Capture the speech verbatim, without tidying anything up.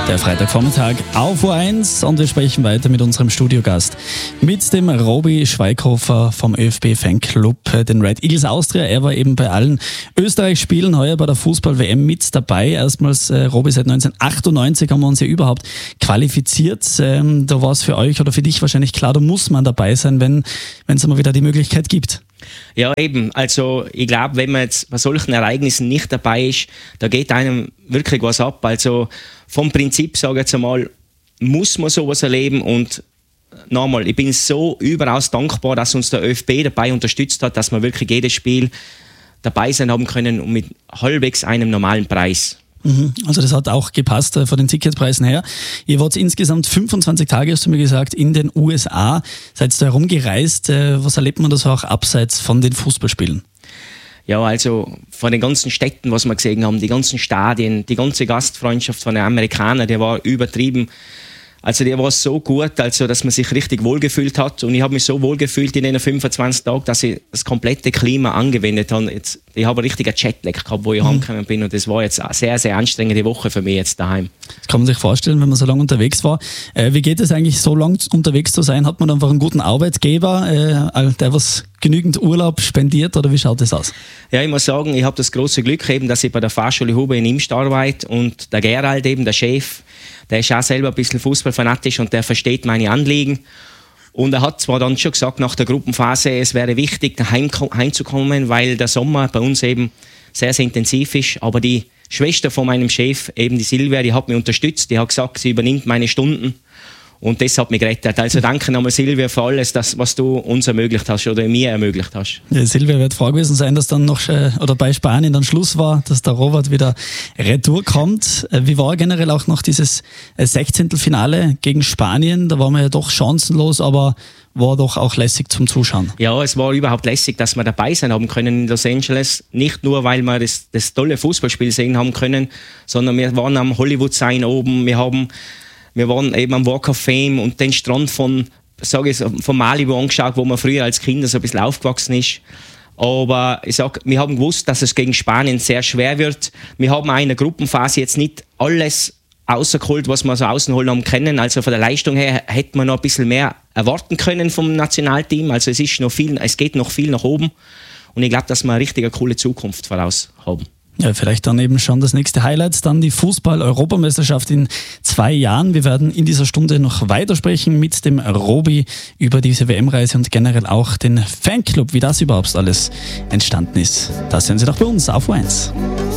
Der Freitagvormittag auf U eins und wir sprechen weiter mit unserem Studiogast, mit dem Robi Schweighofer vom ÖFB Fanclub, den Red Eagles Austria. Er war eben bei allen Österreich-Spielen heuer bei der Fußball-W M mit dabei. Erstmals, äh, Robi, seit neunzehnhundertachtundneunzig haben wir uns ja überhaupt qualifiziert. Ähm, da war es für euch oder für dich wahrscheinlich klar, da muss man dabei sein, wenn es immer wieder die Möglichkeit gibt. Ja, eben. Also ich glaube, wenn man jetzt bei solchen Ereignissen nicht dabei ist, da geht einem wirklich was ab. Also vom Prinzip, sage ich jetzt einmal, muss man sowas erleben. Und nochmal, ich bin so überaus dankbar, dass uns der ÖFB dabei unterstützt hat, dass wir wirklich jedes Spiel dabei sein haben können und mit halbwegs einem normalen Preis. Also das hat auch gepasst äh, von den Ticketpreisen her. Ihr wart insgesamt fünfundzwanzig Tage, hast du mir gesagt, in den U S A. Seid ihr da herumgereist? Äh, was erlebt man da so auch abseits von den Fußballspielen? Ja, also von den ganzen Städten, was wir gesehen haben, die ganzen Stadien, die ganze Gastfreundschaft von den Amerikanern, der war übertrieben. Also der war so gut, also dass man sich richtig wohlgefühlt hat. Und ich habe mich so wohlgefühlt in den fünfundzwanzig Tagen, dass ich das komplette Klima angewendet habe. Jetzt, ich habe einen richtigen Jetlag gehabt, wo ich mhm. heimgekommen bin. Und das war jetzt eine sehr, sehr anstrengende Woche für mich jetzt daheim. Das kann man sich vorstellen, wenn man so lange unterwegs war. Äh, wie geht es eigentlich, so lange unterwegs zu sein? Hat man einfach einen guten Arbeitgeber, äh, der was genügend Urlaub spendiert, oder wie schaut das aus? Ja, ich muss sagen, ich habe das große Glück eben, dass ich bei der Fachschule Huber in Imst arbeite und der Gerald eben, der Chef, der ist auch selber ein bisschen fußballfanatisch und der versteht meine Anliegen. Und er hat zwar dann schon gesagt, nach der Gruppenphase, es wäre wichtig, heim, heimzukommen, weil der Sommer bei uns eben sehr, sehr intensiv ist. Aber die Schwester von meinem Chef, eben die Silvia, die hat mich unterstützt. Die hat gesagt, sie übernimmt meine Stunden. Und das hat mich gerettet. Also danke nochmal, Silvia, für alles, das, was du uns ermöglicht hast oder mir ermöglicht hast. Ja, Silvia wird froh gewesen sein, dass dann noch äh, oder bei Spanien dann Schluss war, dass der Robert wieder retour kommt. Äh, wie war generell auch noch dieses äh, Sechzehntelfinale gegen Spanien? Da waren wir ja doch chancenlos, aber war doch auch lässig zum Zuschauen. Ja, es war überhaupt lässig, dass wir dabei sein haben können in Los Angeles. Nicht nur, weil wir das, das tolle Fußballspiel sehen haben können, sondern wir waren am Hollywood-Sign oben, wir haben Wir waren eben am Walk of Fame und den Strand von, sage ich, von Malibu angeschaut, wo man früher als Kinder so ein bisschen aufgewachsen ist. Aber ich sag, wir haben gewusst, dass es gegen Spanien sehr schwer wird. Wir haben auch in der Gruppenphase jetzt nicht alles rausgeholt, was wir so außenholen haben können. Also von der Leistung her hätte man noch ein bisschen mehr erwarten können vom Nationalteam. Also es ist noch viel, es geht noch viel nach oben. Und ich glaube, dass wir eine richtig coole Zukunft voraus haben. Ja, vielleicht dann eben schon das nächste Highlight, dann die Fußball-Europameisterschaft in zwei Jahren. Wir werden in dieser Stunde noch weitersprechen mit dem Robi über diese W M-Reise und generell auch den Fanclub, wie das überhaupt alles entstanden ist. Das sehen Sie doch bei uns auf U eins.